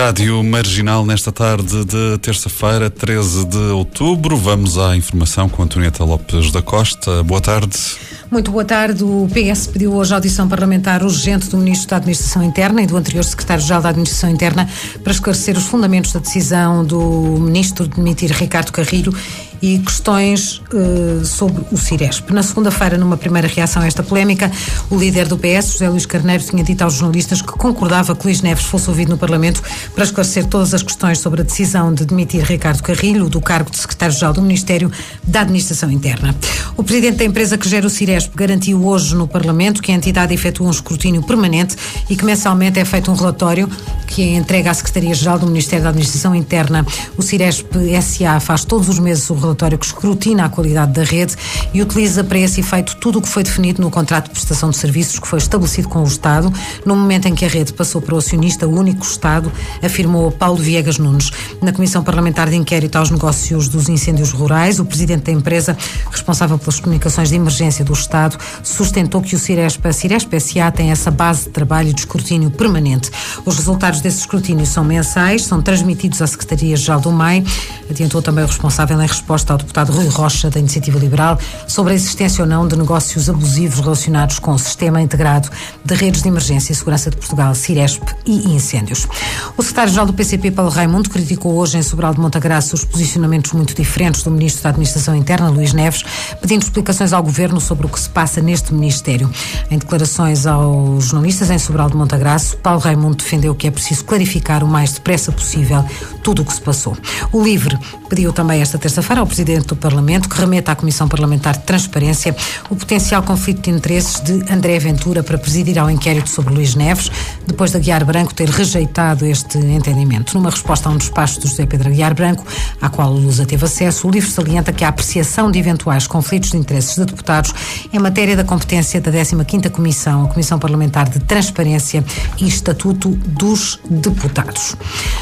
Rádio Marginal nesta tarde de terça-feira, 13 de outubro. Vamos à informação com Antonieta Lopes da Costa. Boa tarde. Muito boa tarde. O PS pediu hoje a audição parlamentar urgente do Ministro da Administração Interna e do anterior Secretário-Geral da Administração Interna para esclarecer os fundamentos da decisão do Ministro de demitir Ricardo Carrilho e questões sobre o Ciresp. Na segunda-feira, numa primeira reação a esta polémica, o líder do PS, José Luís Carneiro, tinha dito aos jornalistas que concordava que Luís Neves fosse ouvido no Parlamento para esclarecer todas as questões sobre a decisão de demitir Ricardo Carrilho do cargo de Secretário-Geral do Ministério da Administração Interna. O presidente da empresa que gera o Ciresp garantiu hoje no Parlamento que a entidade efetua um escrutínio permanente e que mensalmente é feito um relatório que é entregue à Secretaria-Geral do Ministério da Administração Interna. O Ciresp S.A. faz todos os meses o relatório que escrutina a qualidade da rede e utiliza para esse efeito tudo o que foi definido no contrato de prestação de serviços que foi estabelecido com o Estado no momento em que a rede passou para o acionista único Estado, afirmou Paulo Viegas Nunes. Na Comissão Parlamentar de Inquérito aos Negócios dos Incêndios Rurais, o presidente da empresa, responsável pelas comunicações de emergência do Estado, sustentou que o Ciresp S.A. tem essa base de trabalho e de escrutínio permanente. Os resultados desse escrutínio são mensais, são transmitidos à Secretaria-Geral do MAI, adiantou também o responsável em resposta ao deputado Rui Rocha, da Iniciativa Liberal, sobre a existência ou não de negócios abusivos relacionados com o Sistema Integrado de Redes de Emergência e Segurança de Portugal, Ciresp e incêndios. O secretário-geral do PCP, Paulo Raimundo, criticou hoje em Sobral de Montagraça os posicionamentos muito diferentes do Ministro da Administração Interna, Luís Neves, pedindo explicações ao Governo sobre o que se passa neste Ministério. Em declarações aos jornalistas em Sobral de Montagraça, Paulo Raimundo defendeu que é preciso clarificar o mais depressa possível tudo o que se passou. O LIVRE pediu também esta terça-feira ao Presidente do Parlamento que remeta à Comissão Parlamentar de Transparência o potencial conflito de interesses de André Ventura para presidir ao inquérito sobre Luís Neves, depois de Aguiar Branco ter rejeitado este entendimento. Numa resposta a um despacho de José Pedro Aguiar Branco, à qual a Lusa teve acesso, o LIVRE salienta que a apreciação de eventuais conflitos de interesses de deputados é matéria da competência da 15ª Comissão, a Comissão Parlamentar de Transparência e Estatuto dos Deputados.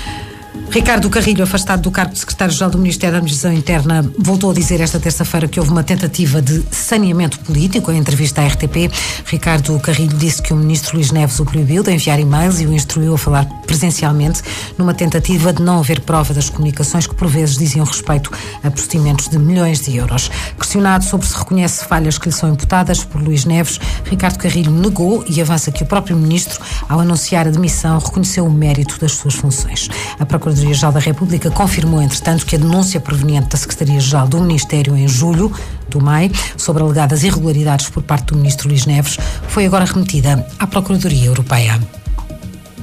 Ricardo Carrilho, afastado do cargo de Secretário-Geral do Ministério da Administração Interna, voltou a dizer esta terça-feira que houve uma tentativa de saneamento político. Em entrevista à RTP, Ricardo Carrilho disse que o Ministro Luís Neves o proibiu de enviar e-mails e o instruiu a falar presencialmente numa tentativa de não haver prova das comunicações que por vezes diziam respeito a procedimentos de milhões de euros. Questionado sobre se reconhece falhas que lhe são imputadas por Luís Neves, Ricardo Carrilho negou e avança que o próprio Ministro, ao anunciar a demissão, reconheceu o mérito das suas funções. A Procuradoria-Geral da República confirmou, entretanto, que a denúncia proveniente da Secretaria-Geral do Ministério em julho do MAI sobre alegadas irregularidades por parte do Ministro Luís Neves foi agora remetida à Procuradoria Europeia.